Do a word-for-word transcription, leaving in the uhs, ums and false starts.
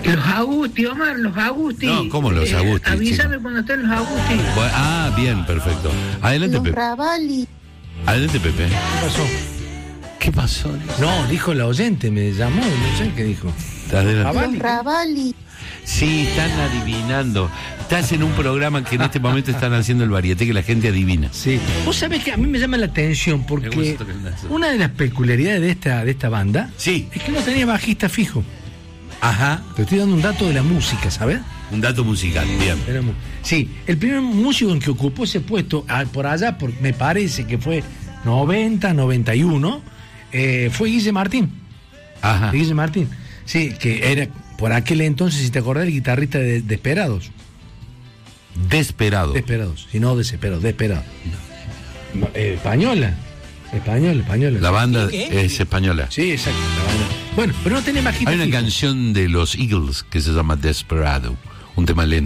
Los Agusti, Omar, los Agusti. No, ¿cómo los Agusti? Eh, avísame chico? cuando estén los Agusti. Bueno, ah, bien, perfecto. Adelante, Los Pepe. Ravalli. Adelante, Pepe. ¿Qué pasó? ¿Qué pasó? No, dijo la oyente, me llamó, no sé qué dijo. Adelante. Ravalli. Los Ravalli. Sí, están adivinando. Estás en un programa que en este momento están haciendo el varieté que la gente adivina. Sí. Vos sabés que a mí me llama la atención Me porque gusta tocar eso. una de las peculiaridades de esta, de esta banda Sí. es que no tenía bajista fijo. Ajá. Te estoy dando un dato de la música, ¿sabes? Un dato musical, bien. Era mu- Sí, el primer músico en que ocupó ese puesto, ah, por allá, por, me parece que fue noventa, noventa y uno, eh, fue Guille Martín. Ajá. Guille Martín. Sí, que era por aquel entonces, si te acordás, el guitarrista de Desperados. Desesperado. Desperados, si no Desesperados, Desperados. No, eh, española. Española, española. La banda ¿Qué? es española. Sí, exacto, la banda. Bueno, pero no tenía bajista Hay una fijo. canción de los Eagles que se llama Desperado, un tema lento.